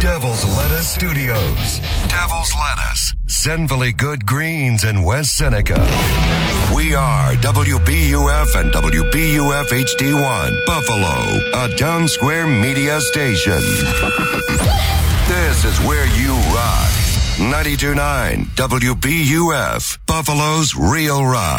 Devil's Lettuce Studios. Devil's Lettuce. Sinfully Good Greens in West Seneca. We are WBUF and WBUF HD1 Buffalo, a Town Square media station. This is where you rock. 92.9 WBUF, Buffalo's Real Rock.